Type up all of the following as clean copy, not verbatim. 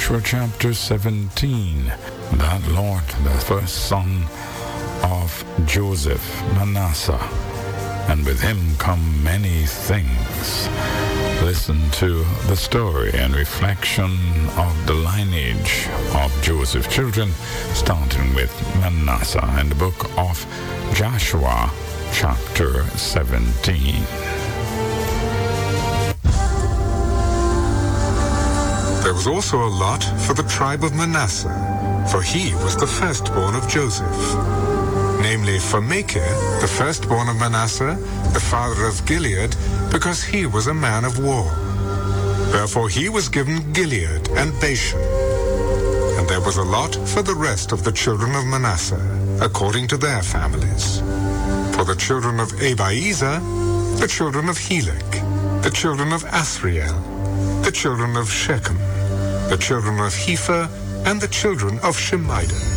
Joshua chapter 17, that Lord, the first son of Joseph, Manasseh, and with him come many things. Listen to the story and reflection of the lineage of Joseph's children, starting with Manasseh in the book of Joshua chapter 17. There was also a lot for the tribe of Manasseh, for he was the firstborn of Joseph. Namely, for Machir, the firstborn of Manasseh, the father of Gilead, because he was a man of war. Therefore he was given Gilead and Bashan. And there was a lot for the rest of the children of Manasseh, according to their families. For the children of Abiezer, the children of Helek, the children of Asriel, the children of Shechem, the children of Hepher, and the children of Shemida.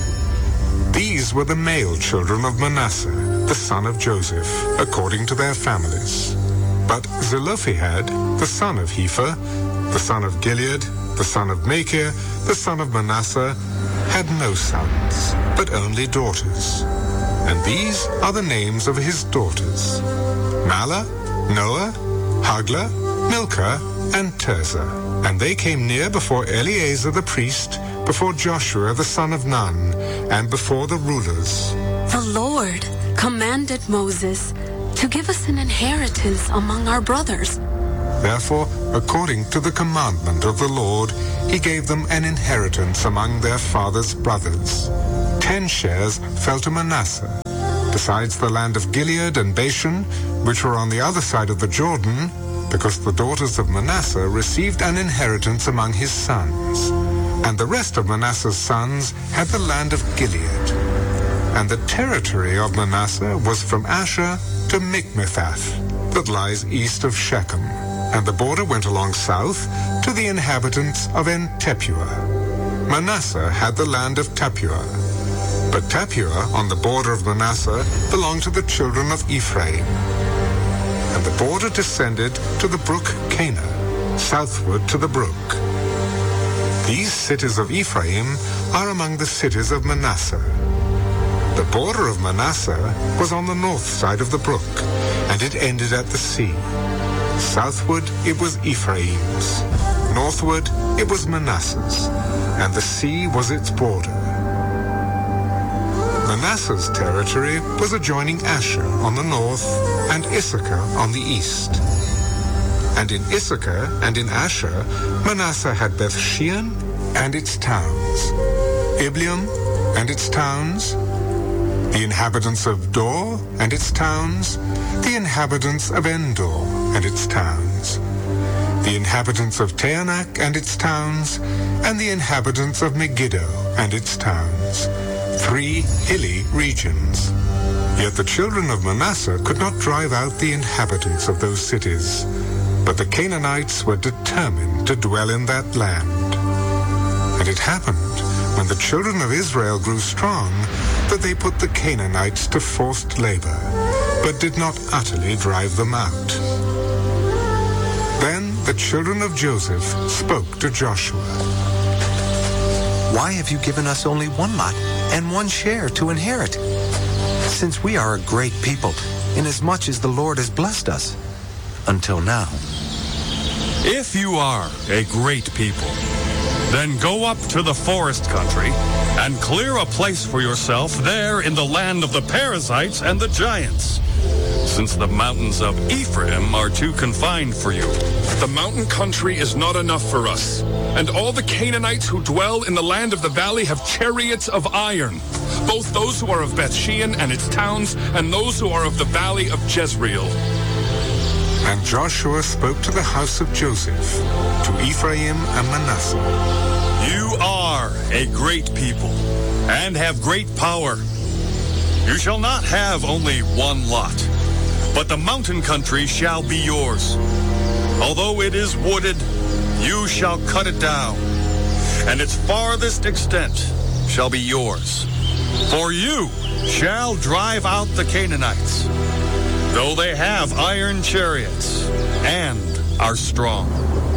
These were the male children of Manasseh, the son of Joseph, according to their families. But Zelophehad, the son of Hepher, the son of Gilead, the son of Machir, the son of Manasseh, had no sons, but only daughters. And these are the names of his daughters: Mahlah, Noah, Haglah, Milcah, and Tirzah. And they came near before Eleazar the priest, before Joshua the son of Nun, and before the rulers. The Lord commanded Moses to give us an inheritance among our brothers. Therefore, according to the commandment of the Lord, he gave them an inheritance among their father's brothers. 10 shares fell to Manasseh, besides the land of Gilead and Bashan, which were on the other side of the Jordan, because the daughters of Manasseh received an inheritance among his sons. And the rest of Manasseh's sons had the land of Gilead. And the territory of Manasseh was from Asher to Michmethath, that lies east of Shechem. And the border went along south to the inhabitants of En-Tepuah. Manasseh had the land of Tappuah. But Tappuah, on the border of Manasseh, belonged to the children of Ephraim. And the border descended to the brook Cana, southward to the brook. These cities of Ephraim are among the cities of Manasseh. The border of Manasseh was on the north side of the brook, and it ended at the sea. Southward it was Ephraim's, northward it was Manasseh's, and the sea was its border. Manasseh's territory was adjoining Asher on the north and Issachar on the east. And in Issachar and in Asher, Manasseh had Beth-shean and its towns, Ibleam and its towns, the inhabitants of Dor and its towns, the inhabitants of Endor and its towns, the inhabitants of Taanach and its towns, and the inhabitants of Megiddo and its towns, 3 hilly regions. Yet the children of Manasseh could not drive out the inhabitants of those cities, but the Canaanites were determined to dwell in that land. And it happened, when the children of Israel grew strong, that they put the Canaanites to forced labor, but did not utterly drive them out. Then the children of Joseph spoke to Joshua. Why have you given us only one lot and one share to inherit? Since we are a great people, inasmuch as the Lord has blessed us, until now. If you are a great people, then go up to the forest country and clear a place for yourself there in the land of the Perizzites and the giants, since the mountains of Ephraim are too confined for you. The mountain country is not enough for us, and all the Canaanites who dwell in the land of the valley have chariots of iron, both those who are of Beth-shean and its towns, and those who are of the valley of Jezreel. And Joshua spoke to the house of Joseph, to Ephraim and Manasseh. You are a great people, and have great power. You shall not have only one lot, but the mountain country shall be yours. Although it is wooded, you shall cut it down, and its farthest extent shall be yours. For you shall drive out the Canaanites, though they have iron chariots and are strong.